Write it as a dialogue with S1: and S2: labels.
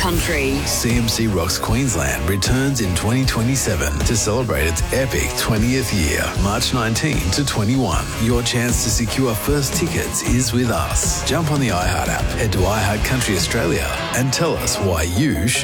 S1: Country.
S2: CMC Rocks Queensland returns in 2027 to celebrate its epic 20th year, March 19 to 21. Your chance to secure first tickets is with us. Jump on the iHeart app, head to iHeart Country Australia and tell us why you should